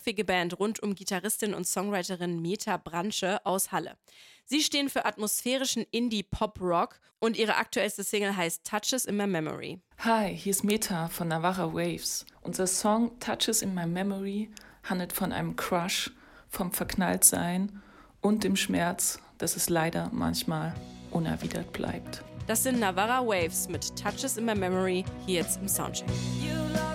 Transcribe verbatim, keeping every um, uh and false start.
köpfige Band rund um Gitarristin und Songwriterin Meta Branche aus Halle. Sie stehen für atmosphärischen Indie-Pop-Rock und ihre aktuellste Single heißt Touches in My Memory. Hi, hier ist Meta von Navarra Waves. Unser Song Touches in My Memory handelt von einem Crush, vom Verknalltsein und dem Schmerz, dass es leider manchmal unerwidert bleibt. Das sind Navarra Waves mit Touches in My Memory hier jetzt im Soundcheck.